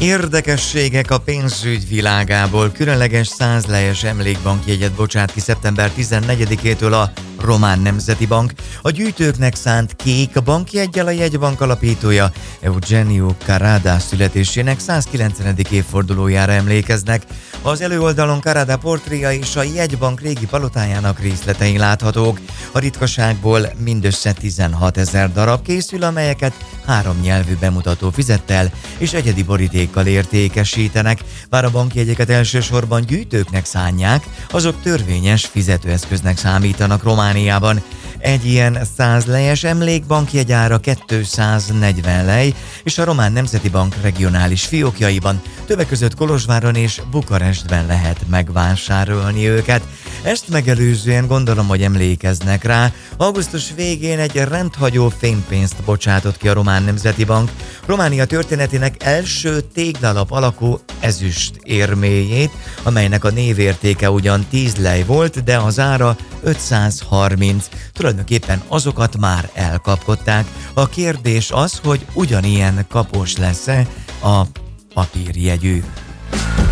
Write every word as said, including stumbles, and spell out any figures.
Érdekességek a pénzügy világából. Különleges százlejes emlékbankjegyet bocsát ki szeptember tizennegyedikétől a Román Nemzeti Bank. A gyűjtőknek szánt kék bankjeggyel a jegybank alapítója Eugenio Carrada születésének százkilencenedik évfordulójára emlékeznek. Az előoldalon Carrada portréja és a jegybank régi palotájának részletei láthatók. A ritkaságból mindössze tizenhatezer darab készül, amelyeket három nyelvű bemutató fizettel és egyedi borítékkal értékesítenek. Bár a bankjegyeket elsősorban gyűjtőknek szánják, azok törvényes fizetőeszköznek számítanak Romániában. Egy ilyen százlejes emlékbankjegy ára kétszáznegyven lej, és a Román Nemzeti Bank regionális fiókjaiban, többek között Kolozsváron és Bukarestben lehet megvásárolni őket. Ezt megelőzően gondolom, hogy emlékeznek rá, augusztus végén egy rendhagyó fénypénzt bocsátott ki a Román Nemzeti Bank, Románia történetének első téglalap alakú ezüst érméjét, amelynek a névértéke ugyan tíz lej volt, de az ára ötszázharminc. Tulajdonképpen azokat már elkapkodták. A kérdés az, hogy ugyanilyen kapos lesz-e a papírjegyű.